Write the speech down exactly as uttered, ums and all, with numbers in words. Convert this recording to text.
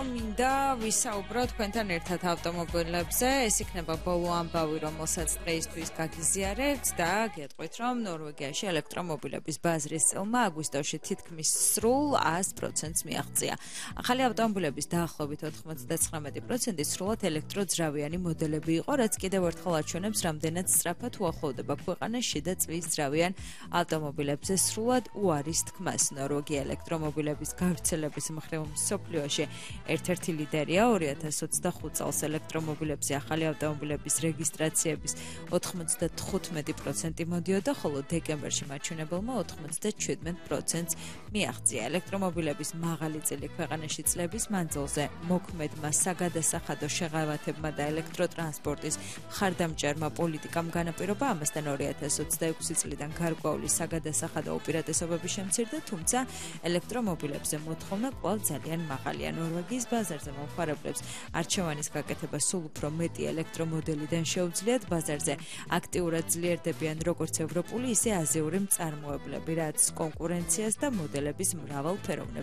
მინდა ვისაუბრო თქვენთან ერთად ავტომობილებზე. ეს იქნება ბოლო ამბავი, რომელსაც დღეისთვის გაგიზიარებთ და გეტყვით, რომ ნორვეგიაში ელექტრომობილების ბაზრის წელმა აგვისტოში თითქმის სრულ ას პროცენტს მიაღწია. ახალი ავტომობილების დაახლოებით ოთხმოცდათხრამეტი პროცენტი სრულად ელექტროძრავიანი მოდელები იყო, რაც კიდევ ერთხელ აჩვენებს, რამდენად სწრაფად უახლოვდება ქვეყანა შიდა წლის ძრავიან ავტომობილებზე სრულად უარის თქმას. ნორვეგია ელექტრომობილების გავრცელების მხრივ მსოფლიოში ერთ-ერთი ლიდერია. ორი ათას ოცდახუთ წელს ელექტრომობილებზე ახალი ავტომობილების რეგისტრაციების ოთხმოცდათხუთმეტი პროცენტი მოდიოდა, ხოლო დეკემბერში მაჩვენებელმა ოთხმოცდაჩვიდმეტ პროცენტს მიაღწია. ელექტრომობილების მაღალი წილი ქვეყანაში წლების მანძილზე მოქმედმა საგადასახადო შეღავათებმა და ელექტროტრანსპორტის მხარდამჭერმა პოლიტიკამ განაპირობა, ამასთან ორი ათას ოცდაექვსი წლიდან გარკვეული საგადასახადო უპირატესობები შემცირდა, თუმცა ელექტრომობილებზე მოთხოვნა კვლავ ძალიან მაღალია. ნორვეგიის ბაზარზე მომხმარებლებს არჩევანის გაკეთება სულ უფრო მეტი ელექტრომოდელიდან შეუძლიათ. ბაზარზე აქტიურად ძლიერდებიან როგორც ევროპული, ისე აზიური მწარმოებლები, რაც კონკურენციას და მოდელების მრავალფეროვნებას